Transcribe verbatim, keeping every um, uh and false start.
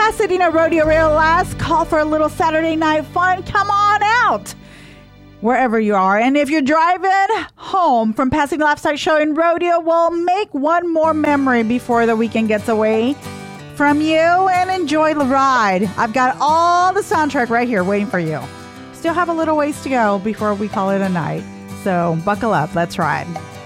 Pasadena Rodeo Rail last call for a little Saturday night fun. Come on out wherever you are. And if you're driving home from Pasadena Lifestyle Show and Rodeo, well, make one more memory before the weekend gets away from you and enjoy the ride. I've got all the soundtrack right here waiting for you. Still have a little ways to go before we call it a night. So buckle up. Let's ride.